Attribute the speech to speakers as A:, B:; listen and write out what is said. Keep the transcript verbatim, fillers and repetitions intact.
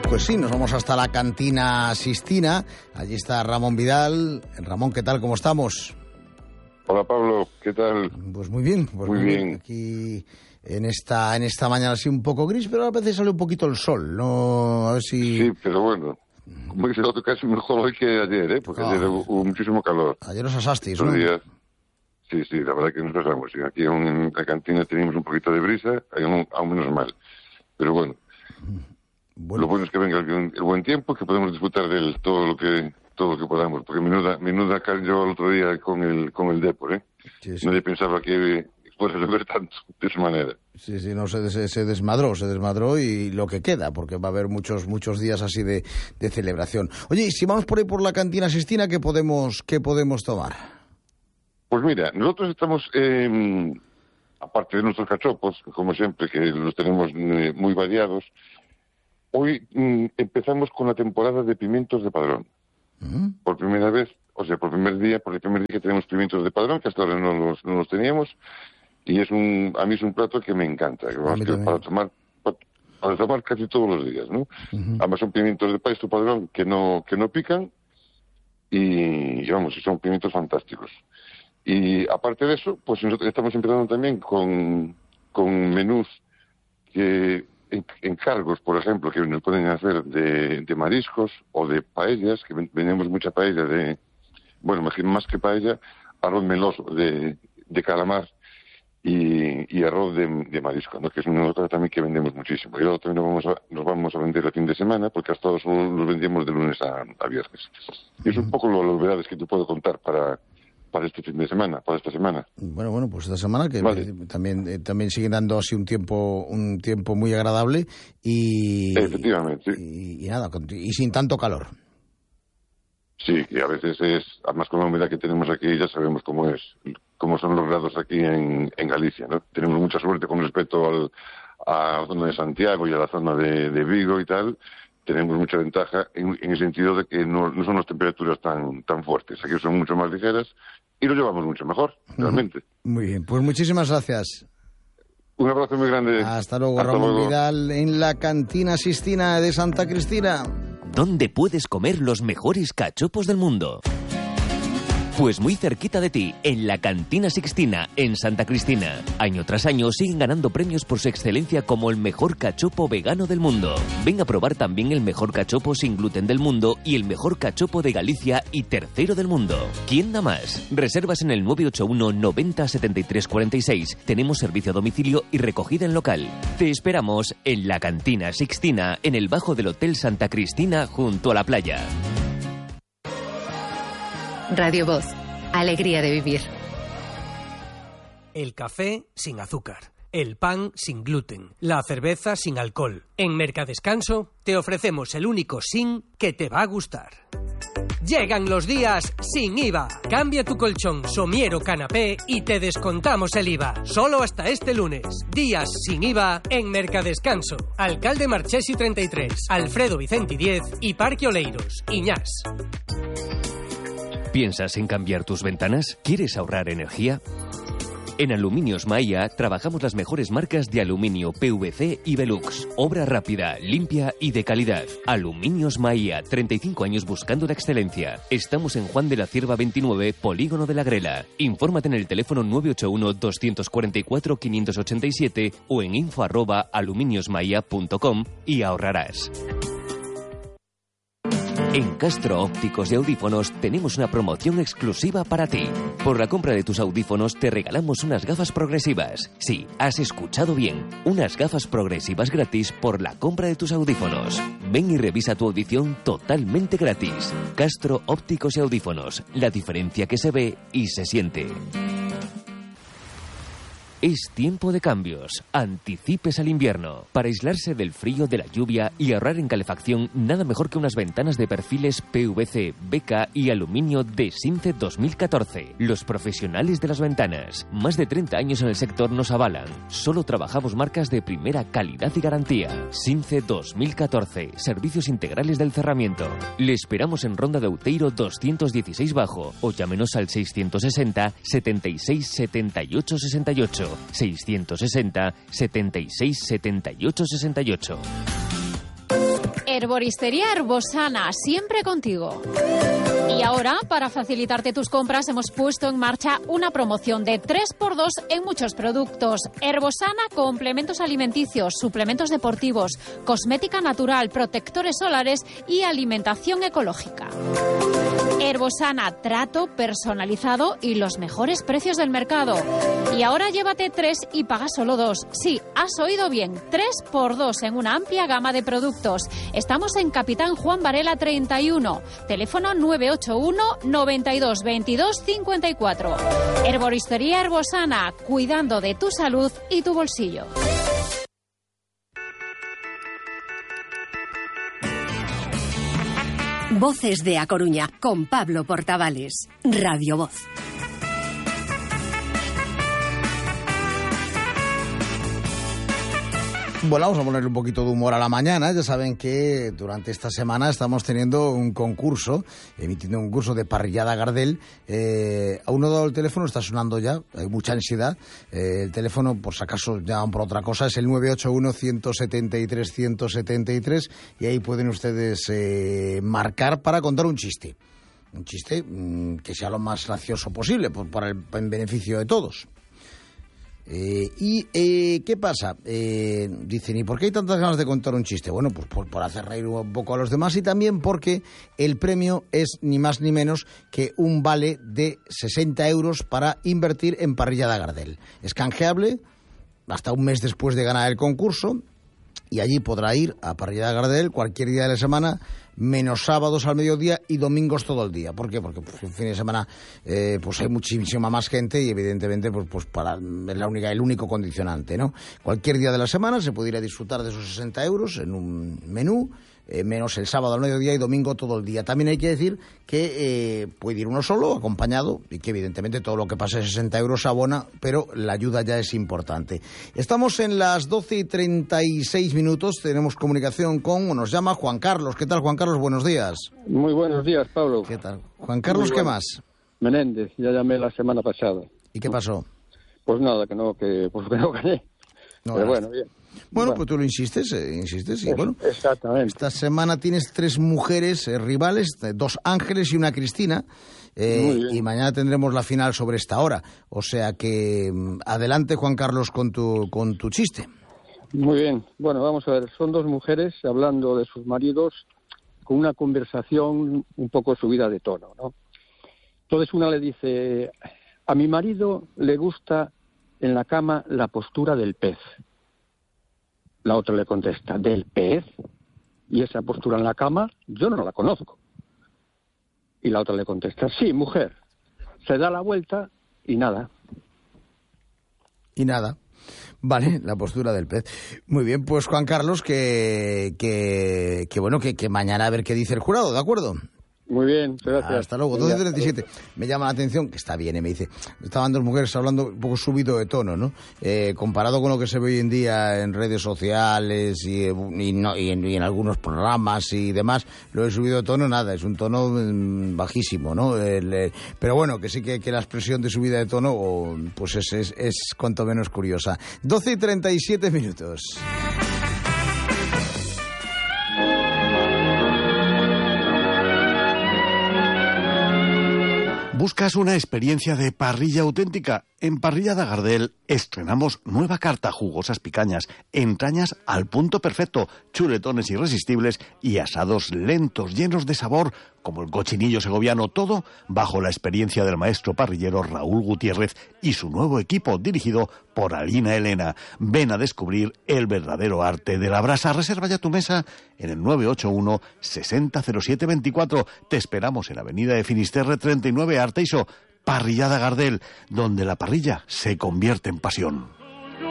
A: Pues sí, nos vamos hasta la cantina Sistina. Allí está Ramón Vidal. Ramón, ¿qué tal? ¿Cómo estamos?
B: Hola Pablo, ¿qué tal?
A: Pues muy bien, pues
B: muy, muy bien. bien.
A: Aquí en esta en esta mañana así un poco gris, pero a veces sale un poquito el sol, ¿no? A ver si...
B: Sí, pero bueno, como dice el otro, casi mejor hoy que ayer, ¿eh? Porque oh. ayer hubo, hubo muchísimo calor.
A: Ayer os asasteis,
B: ¿no?
A: Días.
B: Sí, sí, la verdad que nos asamos. Aquí en la cantina teníamos un poquito de brisa, aún, aún menos mal. Pero bueno, bueno, lo bueno es que venga el, el buen tiempo, que podemos disfrutar de él todo lo que... todo lo que podamos, porque menuda, menuda yo el otro día con el con el Depor, ¿eh? Sí, sí. Nadie pensaba que fuese a llover tanto de esa manera.
A: Sí, sí, no, se, se, se desmadró, se desmadró y lo que queda, porque va a haber muchos muchos días así de, de celebración. Oye, y si vamos por ahí por la cantina Sistina, ¿qué podemos, qué podemos tomar?
B: Pues mira, nosotros estamos, eh, aparte de nuestros cachopos, como siempre, que los tenemos eh, muy variados, hoy eh, empezamos con la temporada de pimientos de Padrón. Uh-huh. Por primera vez, o sea, por primer día, por el primer día que tenemos pimientos de Padrón, que hasta ahora no los, no los teníamos, y es un, a mí es un plato que me encanta, que, vamos, que para tomar, para, para tomar casi todos los días, ¿no? Uh-huh. Además son pimientos de país Padrón que no, que no pican, y, y vamos, son pimientos fantásticos. Y aparte de eso, pues nosotros estamos empezando también con, con menús que encargos, por ejemplo, que nos pueden hacer de, de mariscos o de paellas, que vendemos mucha paella de, bueno, más que paella, arroz meloso de, de calamar y, y arroz de, de marisco, ¿no? Que es una otra también que vendemos muchísimo. Y luego también nos vamos a, nos vamos a vender el fin de semana, porque hasta ahora solo los vendemos de lunes a, a viernes. Y es un poco las novedades que te puedo contar para... para este fin de semana, para esta semana.
A: Bueno, bueno, pues esta semana que
B: vale.
A: también eh, también siguen dando así un tiempo un tiempo muy agradable y
B: efectivamente
A: y, y nada, y sin tanto calor.
B: Sí, que a veces es, además con la humedad que tenemos aquí ya sabemos cómo es, cómo son los grados aquí en, en Galicia, ¿no? Tenemos mucha suerte con respecto al, a la zona de Santiago y a la zona de, de Vigo y tal. Tenemos mucha ventaja en, en el sentido de que no, no son las temperaturas tan tan fuertes. Aquí son mucho más ligeras y lo llevamos mucho mejor, realmente.
A: Muy bien, pues muchísimas gracias.
B: Un abrazo muy grande.
A: Hasta luego,
B: Hasta
A: Ramón
B: luego.
A: Vidal, en la cantina Sistina de Santa Cristina.
C: ¿Dónde puedes comer los mejores cachopos del mundo? Pues muy cerquita de ti, en la Cantina Sixtina, en Santa Cristina. Año tras año siguen ganando premios por su excelencia como el mejor cachopo vegano del mundo. Ven a probar también el mejor cachopo sin gluten del mundo y el mejor cachopo de Galicia y tercero del mundo. ¿Quién da más? Reservas en el nueve ocho uno noventa setenta y tres cuarenta y seis. Tenemos servicio a domicilio y recogida en local. Te esperamos en la Cantina Sixtina, en el bajo del Hotel Santa Cristina, junto a la playa.
D: Radio Voz, alegría de vivir.
E: El café sin azúcar, el pan sin gluten, la cerveza sin alcohol. En Mercadescanso te ofrecemos el único sin que te va a gustar. Llegan los días sin I V A. Cambia tu colchón, somier o canapé y te descontamos el I V A. Solo hasta este lunes. Días sin I V A en Mercadescanso. Alcalde Marchesi treinta y tres, Alfredo Vicente diez y Parque Oleiros, Iñás.
C: ¿Piensas en cambiar tus ventanas? ¿Quieres ahorrar energía? En Aluminios Maia trabajamos las mejores marcas de aluminio, P V C y Velux. Obra rápida, limpia y de calidad. Aluminios Maia, treinta y cinco años buscando la excelencia. Estamos en Juan de la Cierva veintinueve, Polígono de la Grela. Infórmate en el teléfono nueve ocho uno dos cuatro cuatro cinco ocho siete o en info arroba aluminiosmaia punto com y ahorrarás. En Castro Ópticos y Audífonos tenemos una promoción exclusiva para ti. Por la compra de tus audífonos te regalamos unas gafas progresivas. Sí, has escuchado bien. Unas gafas progresivas gratis por la compra de tus audífonos. Ven y revisa tu audición totalmente gratis. Castro Ópticos y Audífonos. La diferencia que se ve y se siente. Es tiempo de cambios. Anticipes al invierno. Para aislarse del frío, de la lluvia y ahorrar en calefacción, nada mejor que unas ventanas de perfiles P V C, B K y aluminio de Since dos mil catorce. Los profesionales de las ventanas. Más de treinta años en el sector nos avalan. Solo trabajamos marcas de primera calidad y garantía. Since dos mil catorce. Servicios integrales del cerramiento. Le esperamos en Ronda de Outeiro doscientos dieciséis Bajo o llámenos al seiscientos sesenta setenta y seis setenta y ocho sesenta y ocho. seiscientos sesenta setenta y seis setenta y ocho sesenta y ocho.
F: Herboristería Herbosana, siempre contigo. Y ahora, para facilitarte tus compras, hemos puesto en marcha una promoción de tres por dos en muchos productos. Herbosana, complementos alimenticios, suplementos deportivos, cosmética natural, protectores solares y alimentación ecológica. Herbosana, trato personalizado y los mejores precios del mercado. Y ahora llévate tres y paga solo dos. Sí, has oído bien, tres por dos en una amplia gama de productos. Estamos en Capitán Juan Varela treinta y uno, teléfono nueve ocho uno, noventa y dos, veintidós, cincuenta y cuatro. Herboristería Herbosana, cuidando de tu salud y tu bolsillo.
G: Voces de A Coruña, con Pablo Portavales, Radio Voz.
A: Bueno, vamos a ponerle un poquito de humor a la mañana. Ya saben que durante esta semana estamos teniendo un concurso, emitiendo un concurso de parrillada Gardel. Eh, a uno dado el teléfono, está sonando ya, hay mucha ansiedad. Eh, el teléfono, por si acaso llaman por otra cosa, es el nueve ocho uno, ciento setenta y tres, ciento setenta y tres y ahí pueden ustedes eh, marcar para contar un chiste. Un chiste mmm, que sea lo más gracioso posible, por, para el en beneficio de todos. Eh, y eh, ¿qué pasa? Eh, dicen, ¿y por qué hay tantas ganas de contar un chiste? Bueno, pues por, por hacer reír un poco a los demás y también porque el premio es ni más ni menos que un vale de sesenta euros para invertir en parrillada Gardel. Es canjeable hasta un mes después de ganar el concurso y allí podrá ir a parrillada Gardel cualquier día de la semana, menos sábados al mediodía y domingos todo el día. ¿Por qué? Porque pues, el fin de semana eh, pues hay muchísima más gente y evidentemente pues, pues para, es la única, el único condicionante, ¿no? Cualquier día de la semana se puede ir a disfrutar de esos sesenta euros en un menú, eh, menos el sábado al mediodía y domingo todo el día. También hay que decir que eh, puede ir uno solo, acompañado, y que evidentemente todo lo que pase de sesenta euros se abona, pero la ayuda ya es importante. Estamos en las doce y treinta y seis minutos, tenemos comunicación con, nos llama Juan Carlos. ¿Qué tal, Juan Carlos? Buenos días.
H: Muy buenos días, Pablo.
A: ¿Qué tal? Juan Carlos, ¿qué más?
H: Menéndez, ya llamé la semana pasada.
A: ¿Y qué pasó?
H: Pues nada, que no, que, pues que no gané. No, pero bueno, bien.
A: Bueno, bueno, pues tú lo insistes, eh, insistes, y bueno.
H: Exactamente.
A: Esta semana tienes tres mujeres eh, rivales, dos Ángeles y una Cristina, eh, y mañana tendremos la final sobre esta hora. O sea que adelante, Juan Carlos, con tu, con tu chiste.
H: Muy bien. Bueno, vamos a ver, son dos mujeres hablando de sus maridos con una conversación un poco subida de tono, ¿no? Entonces una le dice, a mi marido le gusta en la cama la postura del pez. La otra le contesta, ¿del pez? Y esa postura en la cama, yo no la conozco. Y la otra le contesta, sí, mujer. Se da la vuelta y nada.
A: Y nada. Vale, la postura del pez. Muy bien, pues Juan Carlos, que, que, que bueno, que, que mañana a ver qué dice el jurado, ¿de acuerdo?
H: Muy bien, gracias.
A: Hasta luego. doce y treinta y siete. Me llama la atención, que está bien, ¿eh? Me dice, estaban dos mujeres hablando un poco subido de tono, ¿no? Eh, comparado con lo que se ve hoy en día en redes sociales y, y, no, y, en, y en algunos programas y demás, lo he subido de tono, nada, es un tono mmm, bajísimo, ¿no? El, eh, pero bueno, que sí que, que la expresión de subida de tono, oh, pues es, es, es cuanto menos curiosa. doce y treinta y siete minutos.
I: ¿Buscas una experiencia de parrilla auténtica? En Parrillada Gardel estrenamos nueva carta, jugosas picañas, entrañas al punto perfecto, chuletones irresistibles y asados lentos, llenos de sabor, como el cochinillo segoviano, todo bajo la experiencia del maestro parrillero Raúl Gutiérrez y su nuevo equipo dirigido por Alina Elena. Ven a descubrir el verdadero arte de la brasa. Reserva ya tu mesa en el nueve ocho uno, sesenta cero siete veinticuatro. Te esperamos en la avenida de Finisterre treinta y nueve, Arteiso. Parrillada Gardel, donde la parrilla se convierte en pasión.